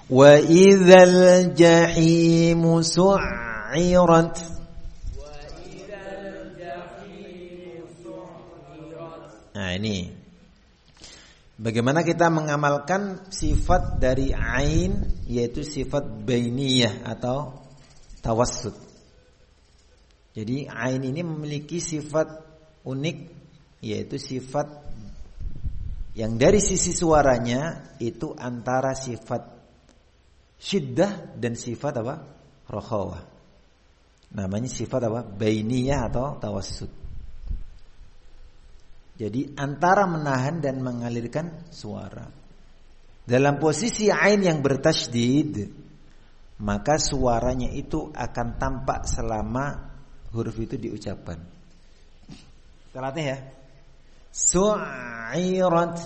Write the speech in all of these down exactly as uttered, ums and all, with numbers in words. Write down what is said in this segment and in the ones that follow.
Wa idzal jahimu su'irat. Nah ini bagaimana kita mengamalkan sifat dari ain, yaitu sifat bainiyah atau tawassut. Jadi ain ini memiliki sifat unik, yaitu sifat yang dari sisi suaranya itu antara sifat syiddah dan sifat apa? Rokhawah. Namanya sifat apa? Bainiyah atau tawassut. Jadi antara menahan dan mengalirkan suara. Dalam posisi ain yang bertasydid, maka suaranya itu akan tampak selama huruf itu diucapkan. Kita latih ya. Su'irat.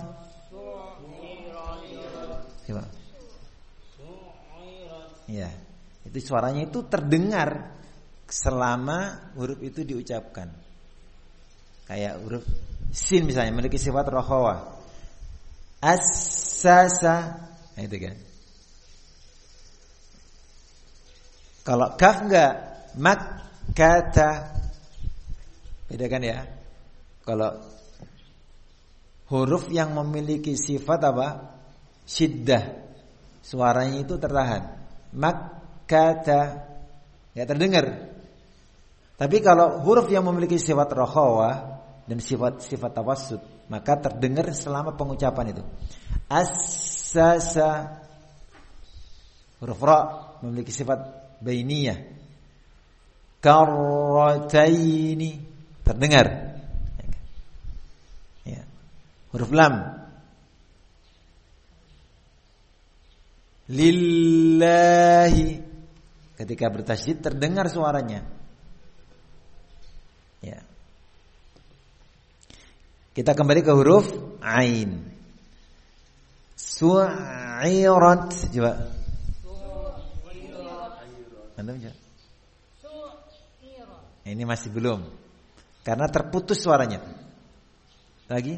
Coba. Ya, itu suaranya itu terdengar selama huruf itu diucapkan. Kayak huruf sin misalnya memiliki sifat rokhawah. As-sa-sa. Nah, itu kan. Kalau kaf enggak, makkata. Beda kan ya? Kalau huruf yang memiliki sifat apa? Syiddah, suaranya itu tertahan. Makkata, enggak terdengar. Tapi kalau huruf yang memiliki sifat rokhawah dan sifat-sifat tawassut, maka terdengar selama pengucapan itu. As-sa-sa, huruf ra memiliki sifat bainiyah. Karrataini, terdengar. Ya. Huruf lam. Lillahi, ketika bertasydid terdengar suaranya. Ya. Kita kembali ke huruf ain. Su'irat. Coba. Antum coba. Ini masih belum. Karena terputus suaranya. Lagi.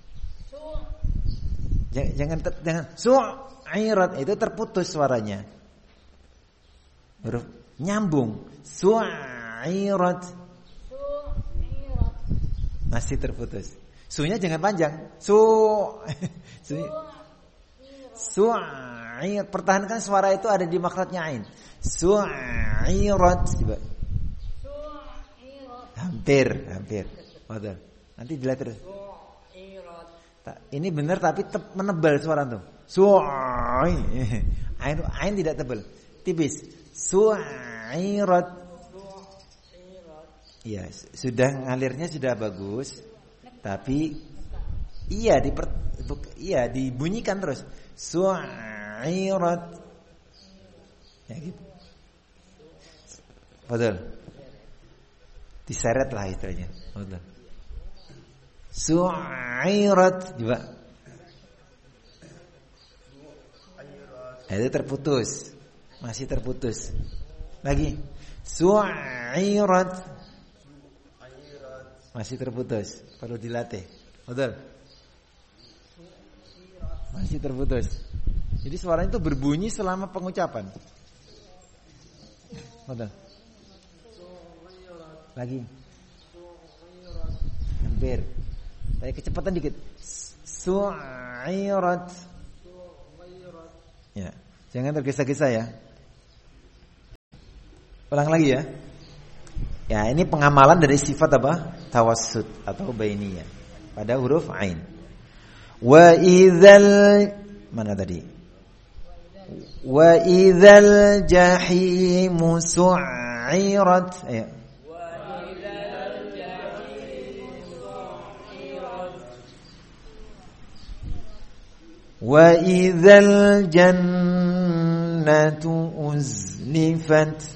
Jangan jangan, jangan. Su'irat itu terputus suaranya. Huruf nyambung. Su'irat. Masih terputus. Sunya jangan panjang. Su. Su. Su'ir. Pertahankan suara itu ada di makhrajnya ain. Su'irat. Coba. Hampir, hampir. Betul. Nanti dilihat terus. Ini benar tapi tep, menebal suara tuh. Su'i. Ain ain tidak tebal. Tipis. Su'irat. Iya, sudah ngalirnya sudah bagus. Tapi iya diper, iya dibunyikan terus. Su'irat. Ya gitu. Betul. Diseret lah istilahnya. Betul. Su'irat juga. Itu terputus. Masih terputus. Lagi. Su'irat. Masih terputus. Perlu dilatih. Betul. Masih terputus. Jadi suaranya itu berbunyi selama pengucapan. Betul. Lagi. Hampir. Saya kecepatan dikit. Su'irat. Ya, jangan tergesa-gesa ya. Ulang lagi ya. Ya, ini pengamalan dari sifat apa? Tawassut atau bainiyah pada huruf ain. Wa idzal, mana tadi? Wa idzal jahimu su'irat. Ayo. Wa idzal jahimu su'irat. Wa idzal jannatu uzlifat.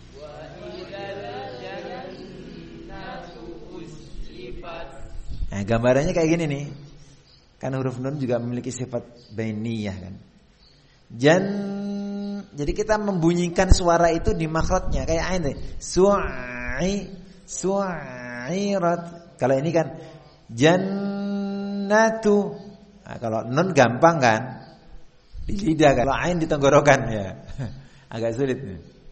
Nah, gambarannya kayak gini nih. Kan huruf nun juga memiliki sifat bainiyah kan. Jan, jadi kita membunyikan suara itu di makhrajnya kayak ain tadi. Su'i, su'irat. Kalau ini kan jannatu. Nah, kalau nun gampang kan. Di lidah kan. Kalau ain di tenggorokan ya. Agak sulit nih.